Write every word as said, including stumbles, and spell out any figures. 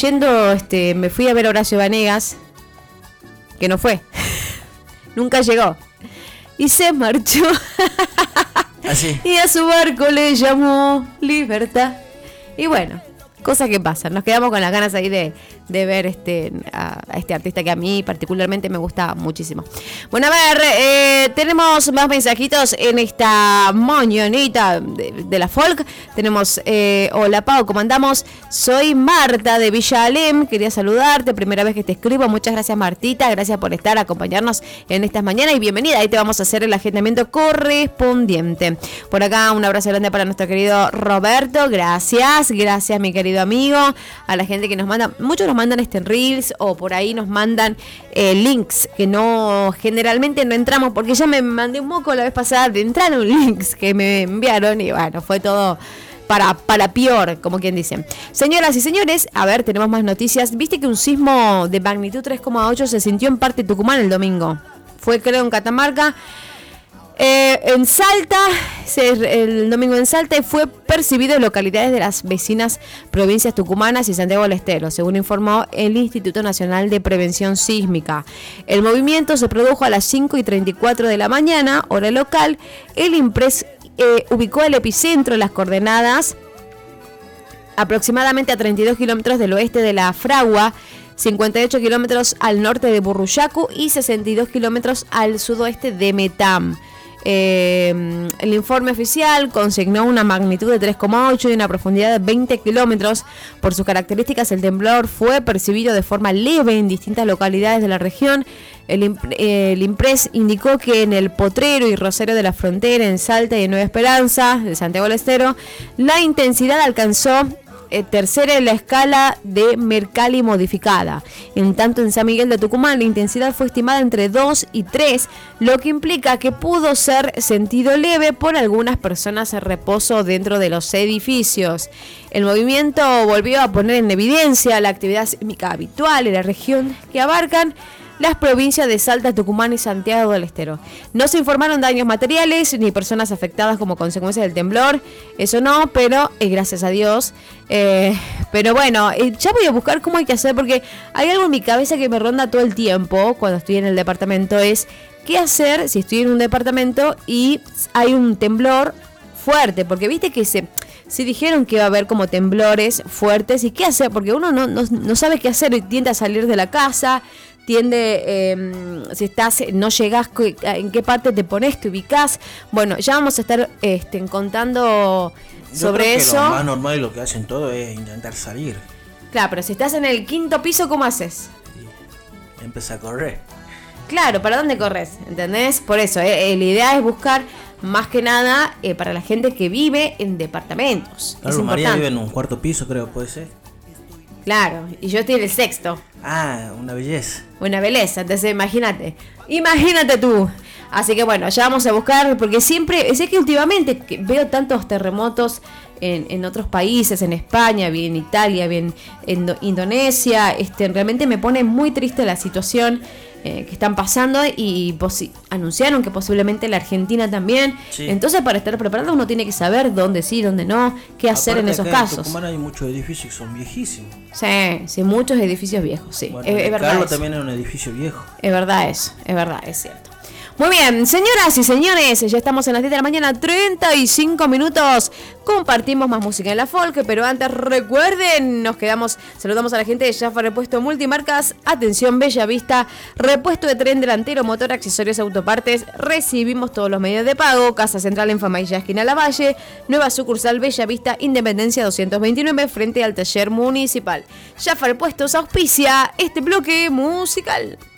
yendo, este, me fui a ver a Horacio Vanegas, que no fue, nunca llegó, y se marchó. Así. Y a su barco le llamó Libertad. Y bueno, cosas que pasan. Nos quedamos con las ganas ahí de, de ver este a, a este artista que a mí particularmente me gusta muchísimo. Bueno, a ver, eh, tenemos más mensajitos en esta mañanita de, de la folk. Tenemos, eh, hola Pau, ¿cómo andamos? Soy Marta de Villa Alem, quería saludarte, primera vez que te escribo. Muchas gracias Martita, gracias por estar, acompañarnos en estas mañanas y bienvenida. Ahí te vamos a hacer el agendamiento correspondiente. Por acá un abrazo grande para nuestro querido Roberto, gracias, gracias mi querido amigo, a la gente que nos manda, muchos nos mandan este reels o por ahí nos mandan eh, links que no, generalmente no entramos, porque ya me mandé un moco la vez pasada de entrar en links que me enviaron y bueno, fue todo para, para peor, como quien dice. Señoras y señores, a ver, tenemos más noticias. Viste que un sismo de magnitud tres coma ocho se sintió en parte Tucumán el domingo, fue creo en Catamarca. Eh, en Salta, el domingo en Salta fue percibido en localidades de las vecinas provincias tucumanas y Santiago del Estero, según informó el Instituto Nacional de Prevención Sísmica. El movimiento se produjo a las cinco y treinta y cuatro de la mañana, hora local. El INPRES eh, ubicó el epicentro en las coordenadas aproximadamente a treinta y dos kilómetros del oeste de la Fragua, cincuenta y ocho kilómetros al norte de Burruyacu y sesenta y dos kilómetros al sudoeste de Metam. Eh, el informe oficial consignó una magnitud de tres coma ocho y una profundidad de veinte kilómetros. Por sus características, el temblor fue percibido de forma leve en distintas localidades de la región. El, el INPRES indicó que en el Potrero y Rosero de la Frontera, en Salta y en Nueva Esperanza, de Santiago del Estero, la intensidad alcanzó tercera en la escala de Mercalli modificada. En tanto, en San Miguel de Tucumán la intensidad fue estimada entre dos y tres, lo que implica que pudo ser sentido leve por algunas personas en reposo dentro de los edificios. El movimiento volvió a poner en evidencia la actividad sísmica habitual en la región, que abarcan las provincias de Salta, Tucumán y Santiago del Estero. No se informaron daños materiales ni personas afectadas como consecuencia del temblor, eso no, pero eh, gracias a Dios. Eh, pero bueno, eh, ya voy a buscar cómo hay que hacer, porque hay algo en mi cabeza que me ronda todo el tiempo cuando estoy en el departamento, es qué hacer si estoy en un departamento y hay un temblor fuerte, porque viste que se... Sí dijeron que iba a haber como temblores fuertes, y qué hacer, porque uno no, no, no sabe qué hacer y tiende a salir de la casa, tiende, eh, si estás, no llegás, en qué parte te pones, te ubicás. Bueno, ya vamos a estar este, contando sobre Yo creo eso. Que lo más normal y lo que hacen todo es intentar salir. Claro, pero si estás en el quinto piso, ¿cómo haces? Y empieza a correr. Claro, ¿para dónde corres? ¿Entendés? Por eso, eh, la idea es buscar más que nada eh, para la gente que vive en departamentos. Claro, es María importante. vive en un cuarto piso, creo, puede ser. Claro, y yo estoy en el sexto. Ah, una belleza. Una belleza, entonces imagínate. Imagínate tú. Así que bueno, ya vamos a buscar, porque siempre, sé que últimamente que veo tantos terremotos en, en otros países, en España, bien en Italia, bien en Do- Indonesia, este, realmente me pone muy triste la situación eh, que están pasando, y posi- anunciaron que posiblemente la Argentina también. Sí. Entonces, para estar preparado uno tiene que saber dónde sí, dónde no, qué hacer Aparte, en esos acá casos. En Tucumán hay muchos edificios que son viejísimos. Sí, sí, muchos edificios viejos, sí. Bueno, es, es el verdad. Carlos Eso. también es un edificio viejo. Es verdad eso, es verdad, es cierto. Muy bien, señoras y señores, ya estamos en las diez de la mañana, treinta y cinco minutos. Compartimos más música en la folk, pero antes recuerden, nos quedamos, saludamos a la gente de Jaffa Repuesto Multimarcas. Atención, Bella Vista, repuesto de tren delantero, motor, accesorios, autopartes. Recibimos todos los medios de pago. Casa Central en Famaillá, esquina Lavalle. Nueva sucursal Bella Vista, Independencia doscientos veintinueve, frente al taller municipal. Jaffa Repuestos auspicia este bloque musical.